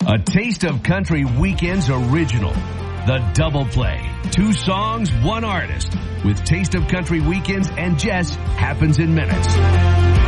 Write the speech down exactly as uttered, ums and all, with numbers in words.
A Taste of Country Weekends original. The Double Play. Two songs, one artist. With Taste of Country Weekends and Jess happens in minutes.